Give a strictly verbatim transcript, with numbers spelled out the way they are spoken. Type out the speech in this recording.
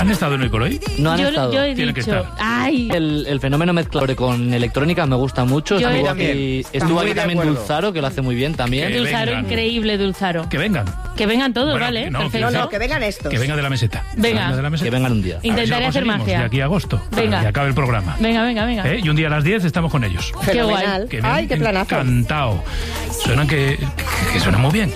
¿Han estado en Hoy por Hoy? No han yo, estado. yo he Tienen que dicho, estar. ay, El, el fenómeno mezclable con electrónica me gusta mucho. Yo Estuvo también. aquí, Está estuvo muy aquí de también acuerdo. Dulzaro, que lo hace muy bien también. Que Dulzaro, vengan. increíble Dulzaro. Que vengan. Que vengan todos, Bueno, ¿vale? no, Perfecto. No, no, que vengan estos. Que venga de la meseta. Venga. de la meseta. Que vengan un día. A ver si lo Intentaré hacer conseguimos magia. De aquí a agosto. Venga. Para que acabe el programa. Venga, venga, venga. ¿Eh? Y un día a las diez estamos con ellos. Qué guay. Fenomenal. Que me Ay, han qué planazo. encantado. Suenan que, que suenan muy bien.